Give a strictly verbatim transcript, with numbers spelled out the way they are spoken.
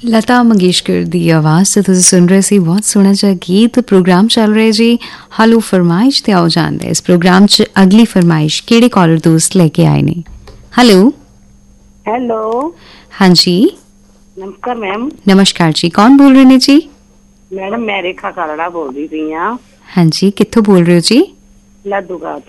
लता मंगेशकर दी आवाज़ से तुम सुन रहे सी बहुत सोहना जिहा गीत। प्रोग्राम चल रहा जी हलो फरमाइश ते आओ जानदे इस प्रोग्राम च अगली फरमाइश केड़े कॉलर दोस्त लेके आए ने। हेलो हेलो हाँ जी नमस्कार मैम। नमस्कार जी, कौन बोल रहे ने जी? मैडम मैं रेखा कालड़ा बोल रही थी। हाँ जी, कित्थों बोल रहे हो जी? लाडूघाट